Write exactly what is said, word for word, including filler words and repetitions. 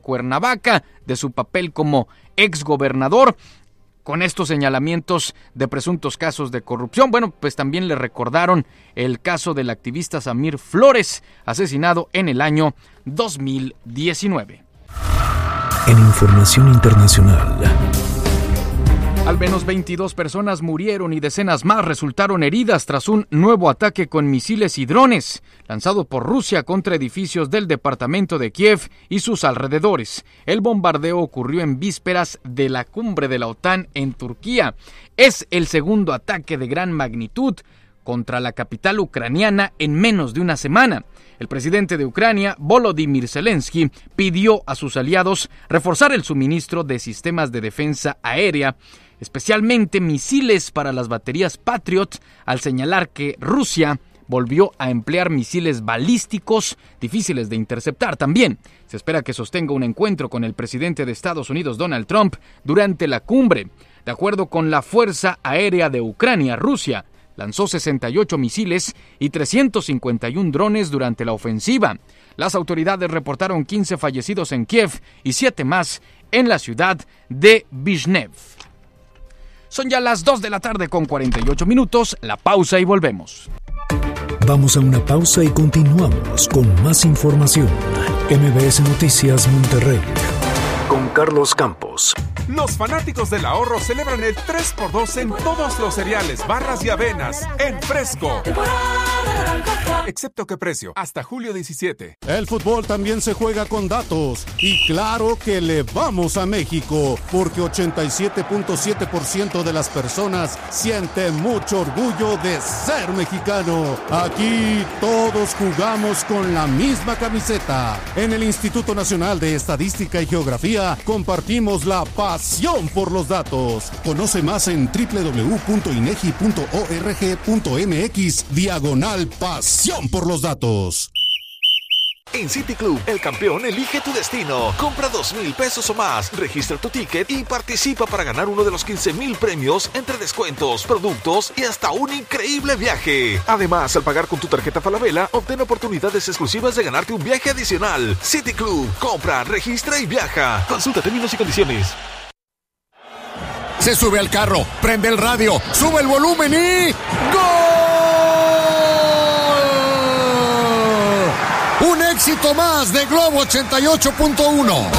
Cuernavaca, de su papel como exgobernador, con estos señalamientos de presuntos casos de corrupción. Bueno, pues también le recordaron el caso del activista Samir Flores, asesinado en el año dos mil diecinueve. En información internacional, al menos veintidós personas murieron y decenas más resultaron heridas tras un nuevo ataque con misiles y drones lanzado por Rusia contra edificios del departamento de Kiev y sus alrededores. El bombardeo ocurrió en vísperas de la cumbre de la OTAN en Turquía. Es el segundo ataque de gran magnitud contra la capital ucraniana en menos de una semana. El presidente de Ucrania, Volodymyr Zelensky, pidió a sus aliados reforzar el suministro de sistemas de defensa aérea, especialmente misiles para las baterías Patriot, al señalar que Rusia volvió a emplear misiles balísticos difíciles de interceptar. También se espera que sostenga un encuentro con el presidente de Estados Unidos, Donald Trump, durante la cumbre. De acuerdo con la Fuerza Aérea de Ucrania, Rusia lanzó sesenta y ocho misiles y trescientos cincuenta y uno drones durante la ofensiva. Las autoridades reportaron quince fallecidos en Kiev y siete más en la ciudad de Vizhnev. Son ya las dos de la tarde con cuarenta y ocho minutos. La pausa y volvemos. Vamos a una pausa y continuamos con más información. M B S Noticias Monterrey, con Carlos Campos. Los fanáticos del ahorro celebran el tres por dos en todos los cereales, barras y avenas, en fresco. Excepto qué precio, hasta julio diecisiete. El fútbol también se juega con datos. Y claro que le vamos a México, porque ochenta y siete punto siete por ciento de las personas sienten mucho orgullo de ser mexicano. Aquí todos jugamos con la misma camiseta. En el Instituto Nacional de Estadística y Geografía compartimos la pasión por los datos. Conoce más en doble u doble u doble u punto inegi punto org punto mx diagonal pasión por los datos. En City Club, el campeón elige tu destino. Compra dos mil pesos o más, registra tu ticket y participa para ganar uno de los quince mil premios entre descuentos, productos y hasta un increíble viaje. Además, al pagar con tu tarjeta Falabella, obtén oportunidades exclusivas de ganarte un viaje adicional. City Club, compra, registra y viaja. Consulta términos y condiciones. Se sube al carro, prende el radio, sube el volumen y ¡gol! Un éxito más de Globo ochenta y ocho punto uno.